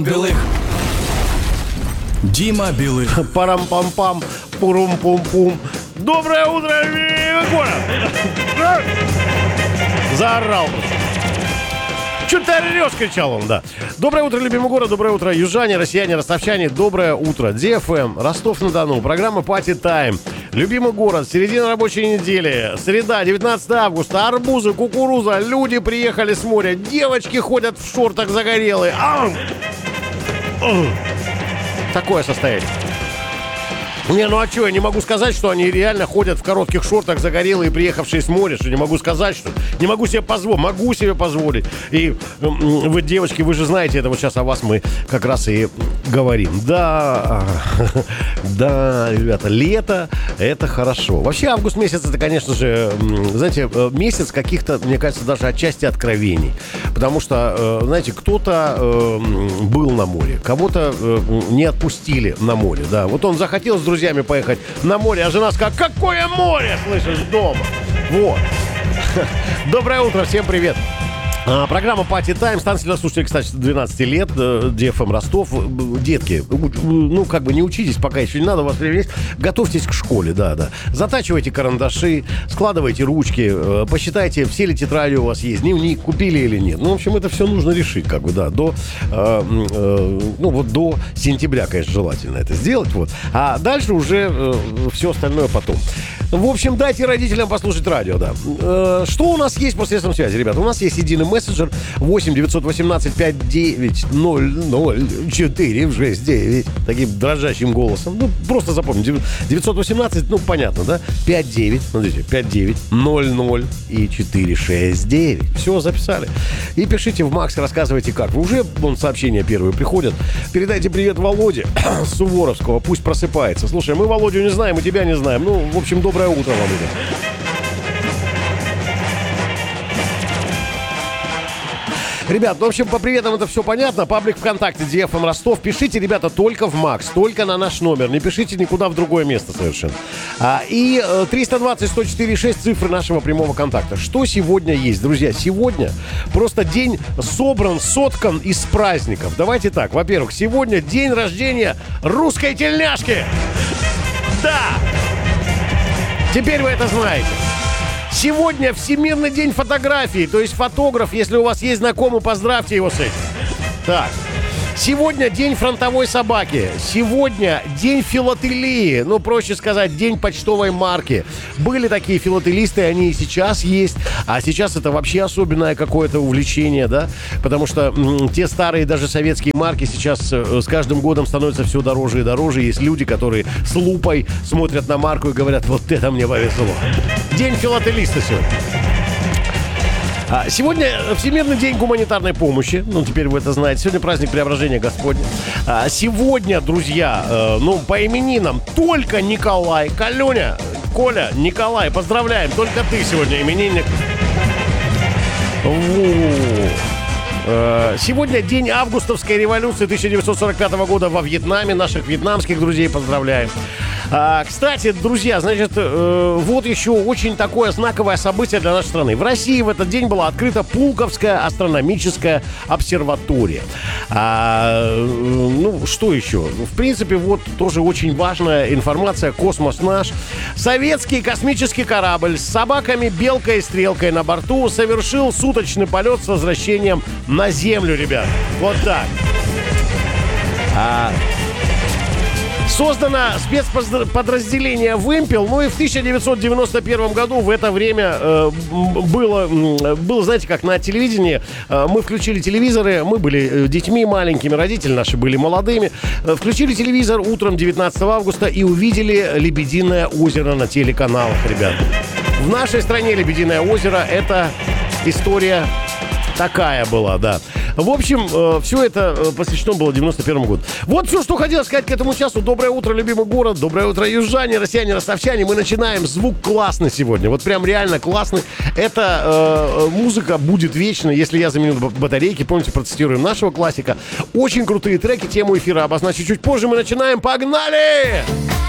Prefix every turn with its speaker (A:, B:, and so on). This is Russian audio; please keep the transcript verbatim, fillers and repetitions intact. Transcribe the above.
A: Белых. Дима Белых.
B: Парам-пам-пам, пурум-пум-пум. Доброе утро, город! Заорал. Чё ты орёшь, кричал он, да. Доброе утро, любимый город, доброе утро, южане, россияне, ростовчане, доброе утро. ди эф эм, Ростов-на-Дону, программа Party Time. Любимый город, середина рабочей недели, среда, девятнадцатого августа, арбузы, кукуруза, люди приехали с моря, девочки ходят в шортах загорелые. Ау! Ау! Такое состояние. Не, ну а что, я не могу сказать, что они реально ходят в коротких шортах загорелые, приехавшие с моря, что не могу сказать, что не могу себе позволить, могу себе позволить. И вы, девочки, вы же знаете, это вот сейчас о вас мы как раз и говорим. Да, да, ребята, лето, это хорошо. Вообще август месяц, это, конечно же, знаете, месяц каких-то, мне кажется, даже отчасти откровений. Потому что, знаете, кто-то был на море, кого-то не отпустили на море, да. Вот он захотел с друзьями поехать на море, а жена сказала: какое море, слышишь, дома. Вот. Доброе утро, всем привет. А, программа Party Time. Станция для слушателей, кстати, двенадцать лет. ди эф эм Ростов. Детки, ну, как бы не учитесь, пока еще не надо, у вас время есть. Готовьтесь к школе, да, да. Затачивайте карандаши, складывайте ручки, посчитайте, все ли тетради у вас есть, дневник, купили или нет. Ну, в общем, это все нужно решить, как бы, да, до, э, э, ну, вот до сентября, конечно, желательно это сделать, вот. А дальше уже э, все остальное потом. В общем, дайте родителям послушать радио, да. Э, что у нас есть по средствам связи, ребята? У нас есть единый мессенджер восемь девятьсот восемнадцать пятьсот девять ноль ноль четыре шесть девять. Таким дрожащим голосом. Ну, просто запомните. девятьсот восемнадцать, ну, понятно, да? пять девять, смотрите, пять девять ноль ноль и четыре шесть девять. Все, записали. И пишите в Макс, рассказывайте как. Вы уже, вон, сообщения первые приходят. Передайте привет Володе с Суворовского. Пусть просыпается. Слушай, мы Володю не знаем, мы тебя не знаем. Ну, в общем, доброе утро, Володя. Ребят, ну, в общем, по приветам это все понятно. Паблик ВКонтакте ди эф эм Ростов. Пишите, ребята, только в Макс, только на наш номер. Не пишите никуда в другое место совершенно. А, и триста двадцать сто четыре шесть цифры нашего прямого контакта. Что сегодня есть, друзья? Сегодня просто день собран, соткан из праздников. Давайте так. Во-первых, сегодня день рождения русской тельняшки. Да! Теперь вы это знаете. Сегодня Всемирный день фотографии, то есть фотограф, если у вас есть знакомый, поздравьте его с этим. Так, сегодня день фронтовой собаки, сегодня день филателии, ну, проще сказать, день почтовой марки. Были такие филателисты, они и сейчас есть, а сейчас это вообще особенное какое-то увлечение, да, потому что м- те старые даже советские марки сейчас э, с каждым годом становятся все дороже и дороже. Есть люди, которые с лупой смотрят на марку и говорят: вот это мне повезло. День филателиста сегодня. Сегодня Всемирный день гуманитарной помощи. Ну, теперь вы это знаете. Сегодня праздник Преображения Господня. Сегодня, друзья, ну, по именинам только Николай. Калюня, Коля, Николай, поздравляем. Только ты сегодня именинник. Сегодня день августовской революции тысяча девятьсот сорок пятого года во Вьетнаме. Наших вьетнамских друзей поздравляем. А, кстати, друзья, значит, э, вот еще очень такое знаковое событие для нашей страны. В России в этот день была открыта Пулковская астрономическая обсерватория. А, ну, что еще? В принципе, вот тоже очень важная информация. Космос наш. Советский космический корабль с собаками Белкой и Стрелкой на борту совершил суточный полет с возвращением на Землю, ребят. Вот так. А... Создано спецподразделение «Вымпел». Ну и в тысяча девятьсот девяносто первом году в это время э, было, было, знаете, как на телевидении. Э, мы включили телевизоры, мы были детьми маленькими, родители наши были молодыми. Э, включили телевизор утром девятнадцатого августа и увидели Лебединое озеро на телеканалах, ребят. В нашей стране Лебединое озеро — это история такая была, да. В общем, э, все это посвящено было девяносто первому году. Вот все, что хотел сказать к этому часу. Доброе утро, любимый город. Доброе утро, южане, россияне, ростовчане. Мы начинаем. Звук классный сегодня. Вот прям реально классный. Эта э, музыка будет вечной, если я заменю батарейки. Помните, процитируем нашего классика. Очень крутые треки. Тему эфира обозначу чуть позже. Мы начинаем. Погнали!